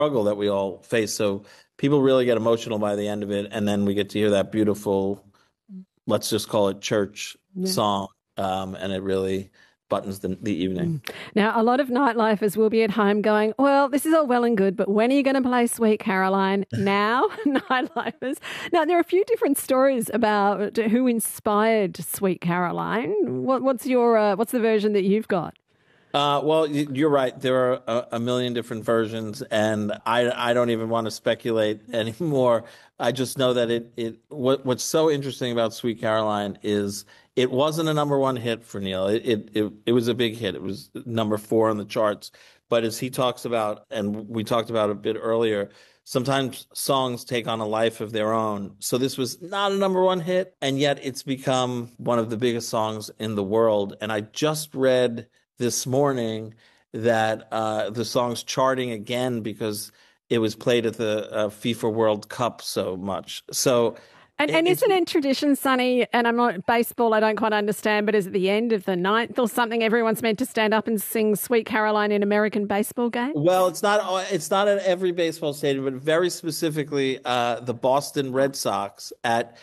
struggle that we all face. So people really get emotional by the end of it, and then we get to hear that beautiful, let's just call it church Yeah. song, and it really buttons the evening. Now, a lot of nightlifers will be at home going, well, this is all well and good, but when are you going to play Sweet Caroline? Now, nightlifers. Now, there are a few different stories about who inspired Sweet Caroline. What's the version that you've got? Well, you're right. There are a million different versions, and I don't even want to speculate anymore. I just know that what's so interesting about Sweet Caroline is it wasn't a number one hit for Neil. It was a big hit. It was number 4 on the charts. But as he talks about, and we talked about a bit earlier, sometimes songs take on a life of their own. So this was not a number one hit, and yet it's become one of the biggest songs in the world. And I just read this morning that the song's charting again because it was played at the FIFA World Cup so much. So, and isn't it tradition, Sonny? And I'm not baseball, I don't quite understand, but is it the end of the ninth or something? Everyone's meant to stand up and sing Sweet Caroline in American baseball games? Well, it's not at every baseball stadium, but very specifically the Boston Red Sox at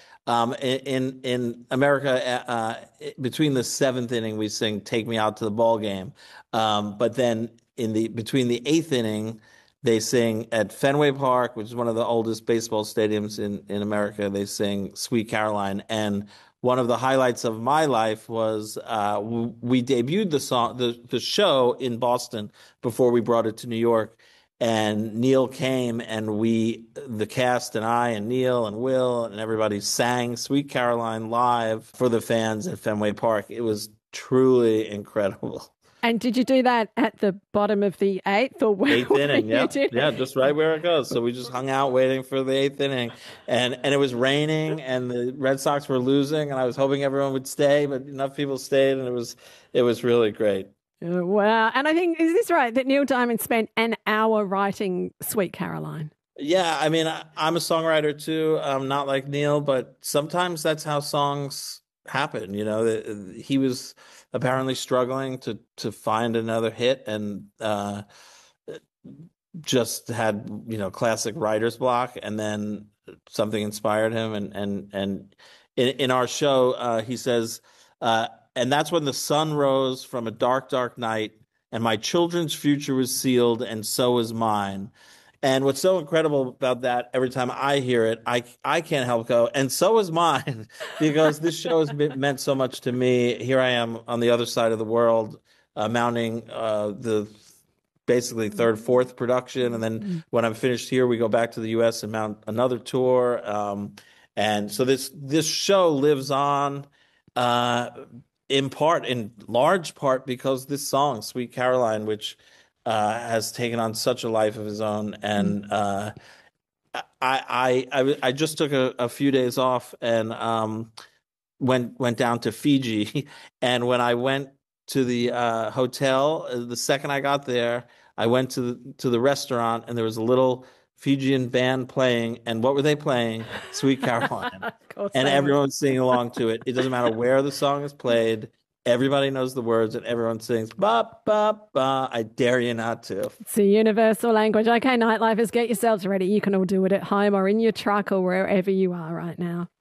in America, between the 7th inning, we sing "Take Me Out to the Ball Game," but then between the 8th inning, they sing at Fenway Park, which is one of the oldest baseball stadiums in America. They sing "Sweet Caroline," and one of the highlights of my life was we debuted the song, the show in Boston before we brought it to New York. And Neil came, and the cast and I and Neil and Will and everybody sang Sweet Caroline live for the fans at Fenway Park. It was truly incredible. And did you do that at the bottom of the 8th or where? 8th inning, yeah. Yeah, just right where it goes. So we just hung out waiting for the 8th inning. And it was raining and the Red Sox were losing, and I was hoping everyone would stay, but enough people stayed, and it was really great. Wow. And I think, is this right, that Neil Diamond spent an hour writing Sweet Caroline? Yeah, I mean, I'm a songwriter too. I'm not like Neil, but sometimes that's how songs happen. You know, he was apparently struggling to find another hit, and just had, classic writer's block, and then something inspired him. And in our show, he says, and that's when the sun rose from a dark, dark night, and my children's future was sealed, and so was mine. And what's so incredible about that, every time I hear it, I can't help go, and so is mine, because this show has meant so much to me. Here I am on the other side of the world, mounting the basically 3rd, 4th production. And then when I'm finished here, we go back to the U.S. and mount another tour. And so this show lives on, in large part, because this song, Sweet Caroline, which has taken on such a life of his own. And I just took a few days off and went down to Fiji. And when I went to the hotel, the second I got there, I went to the restaurant, and there was a little Fijian band playing, and what were they playing? Sweet Caroline. And everyone was singing along to it. It doesn't matter where the song is played. Everybody knows the words, and everyone sings, ba, ba, ba. I dare you not to. It's a universal language. Okay, nightlifers, get yourselves ready. You can all do it at home or in your truck or wherever you are right now.